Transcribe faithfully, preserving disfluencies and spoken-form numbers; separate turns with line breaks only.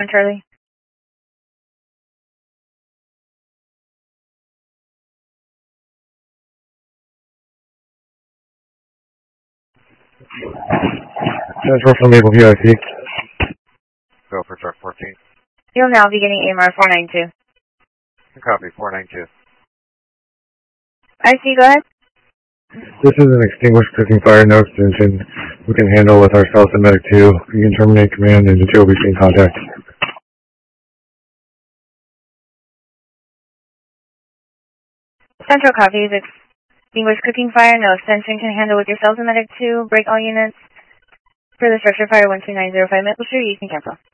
Charlie.
Central from Maple View I C.
Go for truck fourteen.
You'll now be getting A M R four nine two.
Copy, four nine two.
I C, go ahead.
This is an extinguished cooking fire, no extension. We can handle with ourselves and Medic two. You can terminate command and you'll be in contact.
Central copies. Extinguished cooking fire, no extension. Can handle with yourselves and Medic two. Break all units. For the structure fire one two nine zero five Maple Street, you can cancel.